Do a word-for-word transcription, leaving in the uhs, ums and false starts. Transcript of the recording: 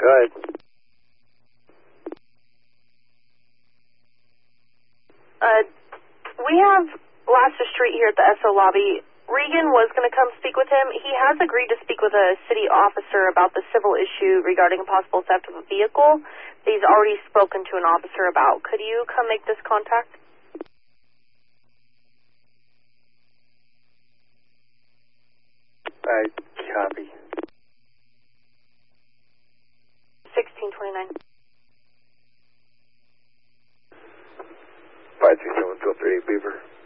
ahead. Uh, we have Lasser Street here at the S O lobby. Regan was going to come speak with him. He has agreed to speak with a city officer about the civil issue regarding a possible theft of a vehicle that he's already spoken to an officer about. Could you come make this contact? I copy. sixteen twenty-nine. five three seven, filter eight, Beaver.